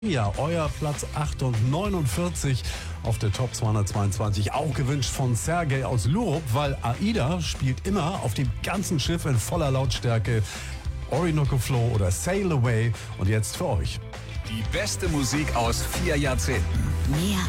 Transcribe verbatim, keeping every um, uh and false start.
Ja, euer Platz achtundneunundvierzig auf der Top zweihundertzweiundzwanzig, auch gewünscht von Sergej aus Lurup, weil AIDA spielt immer auf dem ganzen Schiff in voller Lautstärke Orinoco Flow oder Sail Away und jetzt für euch. Die beste Musik aus vier Jahrzehnten. Mehr